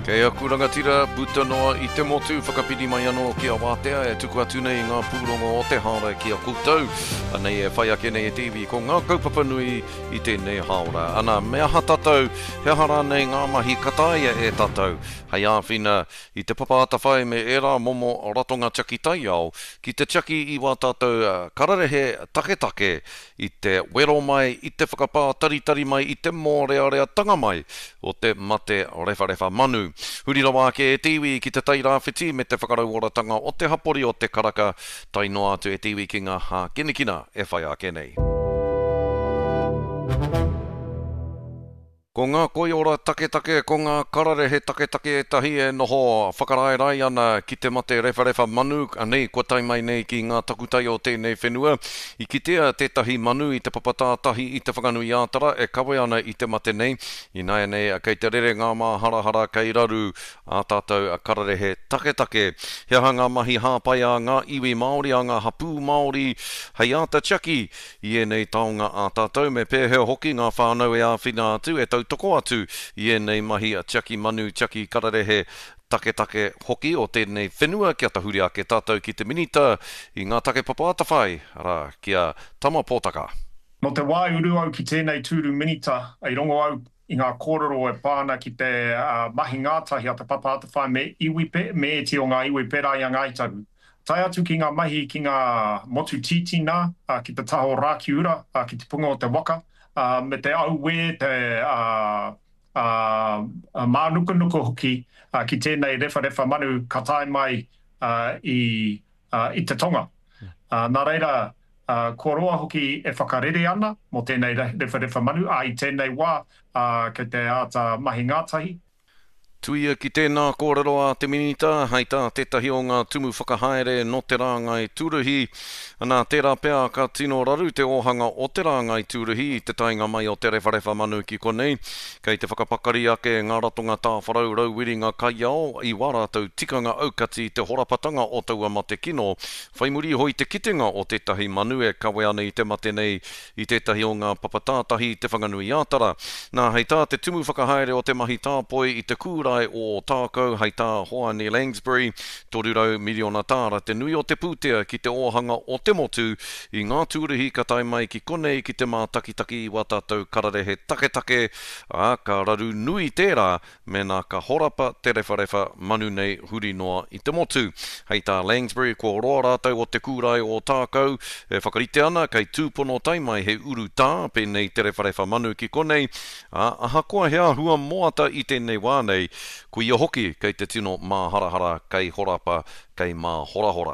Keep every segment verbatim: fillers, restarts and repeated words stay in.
Kei aku rangatira puta noa I te motu whakapiri mai anō ki a wātea e tuku atu nei ngā pūrongo o te haora ki a koutou. Anei e whai ake nei e T V ko ngā kaupapa nui I tēnei haora. Ana mea ha tātou, he hara nei ngā mahi kataia e tātou. Hei āwhina I te papaata whai me era momo o ratonga chaki tai au, ki te chaki I wā tātou uh, kararehe take take I te wero mai, I te whakapā tari tari mai, I te mōrea rea tanga mai o te mate o refa refa manu. Huri rawa ke e tiwi ki te tai rāwhiti me te whakarauoratanga o te hapori o te karaka tai noa atu e tiwi ki ngā hā kinekina e whai ake nei. Ko ngā koiora take take, ko ngā kararehe take take e tahi e noho whakarae rai ana ki te mate refa refa manu, anei kua tai mai nei ki ngā takutai o tēnei whenua. I kitea tētahi manu I te papatātahi I te whakanui ātara e kawe ana I te mate nei. I nai nei kei te rere ngā mā hara hara kei raru a tātou a kararehe take take. He hanga mahi hāpai a ngā iwi Māori, a ngā hapū Māori, hei āta chaki I e nei taonga a tātou me pēheo hoki ngā whānau e āwhina atu e tau toko atu I e nei mahi a chaki manu, chaki kararehe take take hoki o tēnei whenua kia tahuri ake tātou ki te minita I ngā take papaata whai, ara kia tama pōtaka. No te wai uru au ki tēnei tūru minita, ai rongo au I ngā kōrero e pāna ki te uh, mahi ngātahi a te papaata whai me iwi pe, me e te o ngā iwi pera I a ngaitaru. Tai atu ki ngā mahi ki ngā motu titina, uh, ki te taho rākiura, uh, ki te punga o te waka, Uh, me te auwe, te uh, uh, uh, mānuka-nuka hoki uh, ki tēnei refa refa manu ka tai mai uh, I, uh, I te tonga. Uh, nā reira, uh, kua roa hoki e whakarere ana mo tēnei refa refa manu, a I tēnei wā uh, ke te ata mahi ngātahi. Tuia ki tēnā kōrero a te minita, hei tā tētahi o ngā tumu whakahaere no te rāngai tūruhi. Anā tērā pēr ka tino raru te ohanga o te rāngai tūruhi I te tainga mai o te rewharewa manu ki konei. Kei te whakapakari ake ngā ratonga tā wharau rauwiringa kai ao I wārātou tikanga aukati te horapatanga o taua mate kino. Whaimuri hoi te kitenga o tētahi manu e kawe ana I te mate nei I tētahi o ngā papatātahi te whanganui ātara. Nā hei tā te tumu whakahaere o te mahi tāpoi I te kūra o tākau hei tā hoa ni Langsbury, torurau miliona tāra te nui o te pūtea ki te ohanga o te motu I ngā tūruhi ka tai mai ki konei ki te mā takitaki I wātātou kararehe take take, a ka raru nui tērā me nā ka horapa te rewharewa manu nei huri noa I te motu. Hei tā Langsbury ko roa rātou o te kūrai o tākau, e whakarite ana kei tūpono tai mai he uru tā pēnei te rewharewa manu ki konei, a aha koa hea hua moata I tēnei wānei, ko ia hoki kei te tino mā harahara kei horapa kei mā horahora.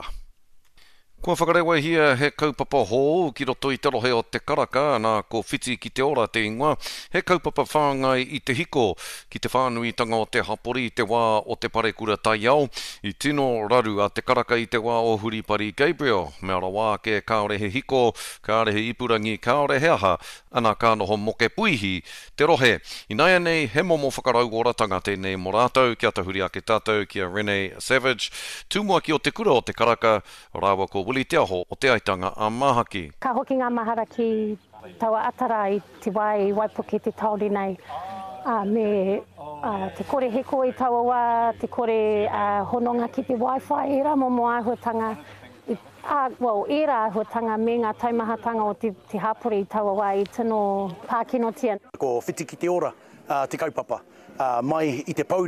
Kua whakarewa hia he kaupapa hō ki roto I te rohe o te karaka, nā ko whiti ki te ora te ingoa, he kaupapa whāngai I te hiko ki te whānuitanga o te hapori I te wā o te parekura tai au, I tino raru a te karaka I te wā o Huripari Gabriel, mea ra wā ke kaore he hiko, kaore he ipurangi, kaore he aha, ana ka noho moke puihi, te rohe. I nai nei he momo whakarau oratanga tēnei mō rātou, kia tahuri ake tātou, kia Renee Savage, tūmua ki o te kura o te karaka, rāua ko Willie Te Aho o te aitanga a Mahaki. Ka hoki ngā mahara ki taua atara I te wai waipuki te tauri nei. Uh, me uh, te kore heko I taua wā, te kore uh, hononga ki te Wi-Fi, e rā momo āhuatanga, I, uh, well, e rā āhuatanga me ngā taimahatanga o te, te hapori I taua wā I tino pākino tia. Ko whiti ki te ora, uh, te kaupapa, uh, mai I te pau